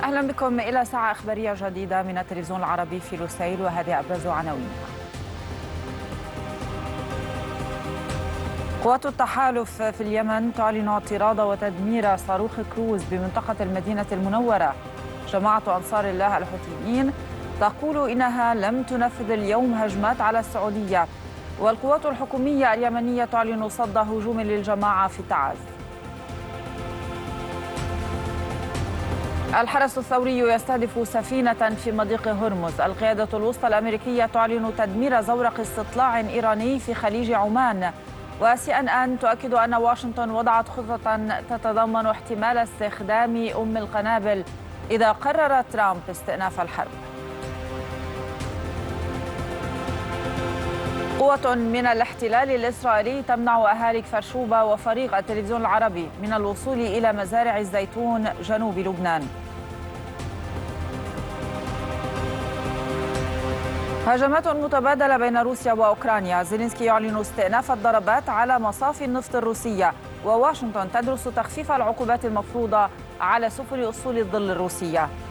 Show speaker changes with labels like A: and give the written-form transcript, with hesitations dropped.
A: أهلا بكم إلى ساعة إخبارية جديدة من التلفزيون العربي في لوسيل، وهذه أبرز عناوينها. قوات التحالف في اليمن تعلن اعتراض وتدمير صاروخ كروز بمنطقة المدينة المنورة. جماعة أنصار الله الحوثيين تقول إنها لم تنفذ اليوم هجمات على السعودية. والقوات الحكومية اليمنية تعلن صد هجوم للجماعة في تعز. الحرس الثوري يستهدف سفينة في مضيق هرمز. القيادة الوسطى الأمريكية تعلن تدمير زورق استطلاع إيراني في خليج عمان. وCNN تؤكد أن واشنطن وضعت خطة تتضمن احتمال استخدام القنابل إذا قرر ترامب استئناف الحرب. قوة من الاحتلال الإسرائيلي تمنع أهالي كفر شوبة وفريق التلفزيون العربي من الوصول إلى مزارع الزيتون جنوب لبنان. هجمات متبادلة بين روسيا وأوكرانيا. زيلينسكي يعلن استئناف الضربات على مصافي النفط الروسية، وواشنطن تدرس تخفيف العقوبات المفروضة على سفن أسطول الظل الروسية.